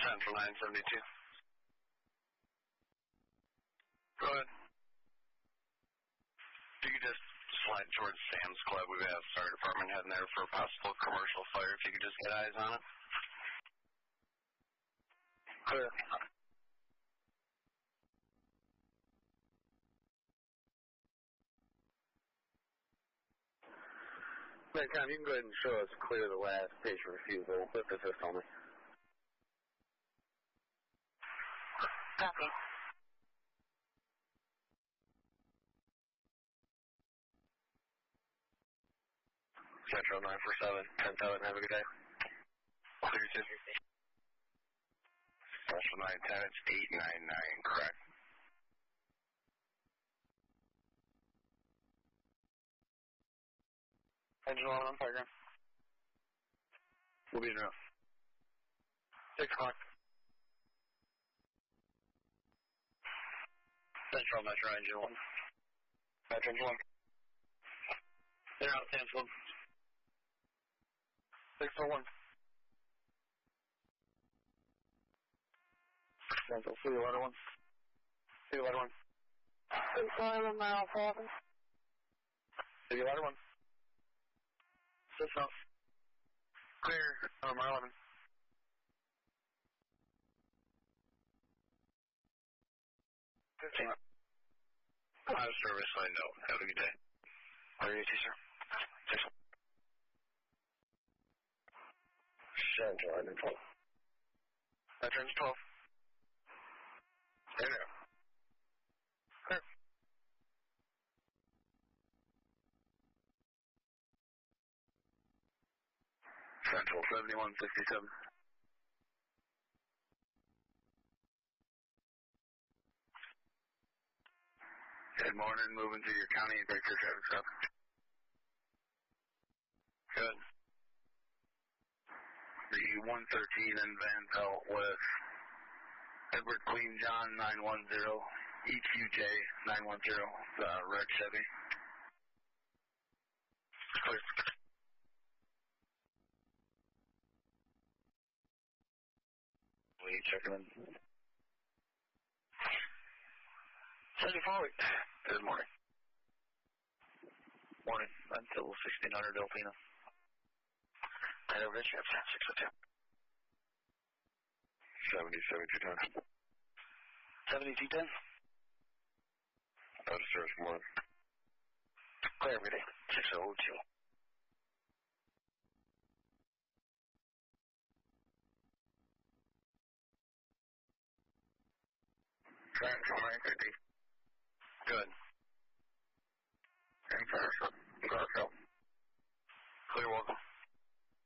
Central 972. Go ahead. You could just slide towards Sam's Club. We have our department heading there for a possible commercial fire. If you could just get eyes on it. Clear. Tom, you can go ahead and show us clear the last patient refusal. We'll put the fifth on me. Copy. Central 947, 10-7, have a good day. Clear to Central 910, it's 899, correct? Engine on program. We'll be in row. 6 o'clock. Central Metro Engine 1. Metro Engine 1. They're out, canceled. 601. Cancel. See you later, 1. See you later, 1. 611 mile 7. See you later, 1. System. Clear. Mile 11. Out of service, I know. Have a good day. Are you, sir? Central 12. That turns 12. There now. Clear. Central 7167. Good morning, moving to your county and take your traffic stop. Good. The 113 in Van Pelt with Edward Queen John 910, EQJ 910, red Chevy. Clear. Checking in. Sergeant Foley. Good morning. Morning. Until 1600 Delfina. Head over to Chef 602. 70, 7210. Out of service, good morning. Clear every day. 602. Central 950.